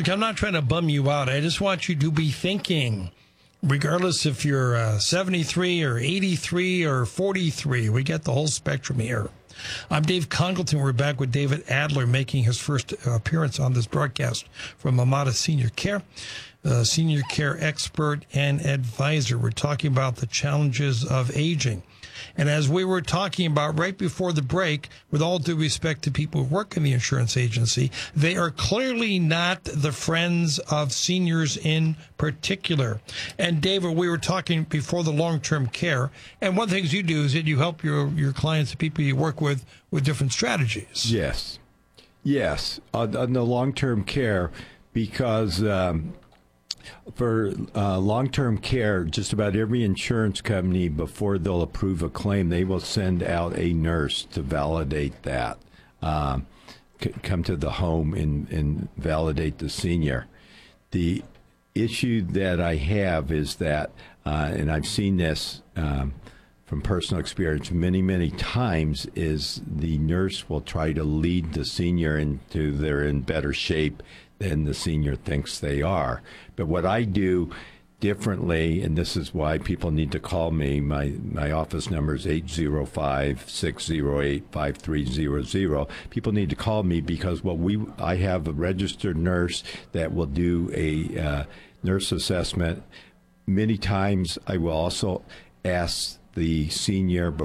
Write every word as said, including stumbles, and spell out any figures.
Look, I'm not trying to bum you out. I just want you to be thinking, regardless if you're uh, seventy-three or eighty-three or forty-three. We get the whole spectrum here. I'm Dave Congleton. We're back with David Adler making his first appearance on this broadcast from Amada Senior Care, uh, senior care expert and advisor. We're talking about the challenges of aging. And as we were talking about right before the break, with all due respect to people who work in the insurance agency, they are clearly not the friends of seniors in particular. And David, we were talking before the long-term care, and one of the things you do is that you help your, your clients, the people you work with, with different strategies. Yes. Yes. On, on the long-term care, because um, for uh, long-term care, just about every insurance company, before they'll approve a claim, they will send out a nurse to validate that, um, c- come to the home and, and validate the senior. The issue that I have is that, uh, and I've seen this um, from personal experience many, many times, is the nurse will try to lead the senior into they're in better shape than the senior thinks they are. But what I do differently, and this is why people need to call me, my, my office number is eight zero five, six zero eight, five three zero zero. People need to call me because what we I have a registered nurse that will do a uh, nurse assessment. Many times I will also ask the senior